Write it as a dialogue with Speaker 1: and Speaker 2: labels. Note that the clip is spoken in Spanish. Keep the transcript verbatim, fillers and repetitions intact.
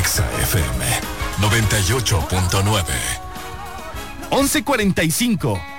Speaker 1: Exa F M noventa y ocho punto nueve.
Speaker 2: once cuarenta y cinco.